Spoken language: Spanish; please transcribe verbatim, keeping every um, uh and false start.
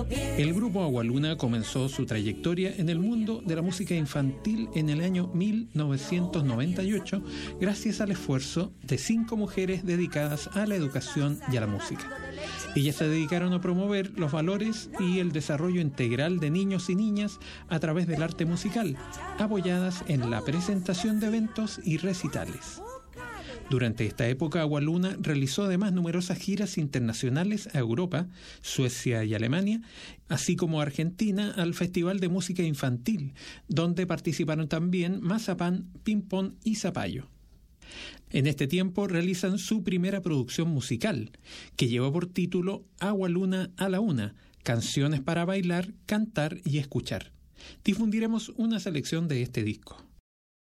El grupo Agualuna comenzó su trayectoria en el mundo de la música infantil en el año mil novecientos noventa y ocho gracias al esfuerzo de cinco mujeres dedicadas a la educación y a la música. Ellas se dedicaron a promover los valores y el desarrollo integral de niños y niñas a través del arte musical, apoyadas en la presentación de eventos y recitales. Durante esta época, Agualuna realizó además numerosas giras internacionales a Europa, Suecia y Alemania, así como a Argentina al Festival de Música Infantil, donde participaron también Mazapán, Pimpón y Zapallo. En este tiempo realizan su primera producción musical, que lleva por título Agualuna a la Una, canciones para bailar, cantar y escuchar. Difundiremos una selección de este disco.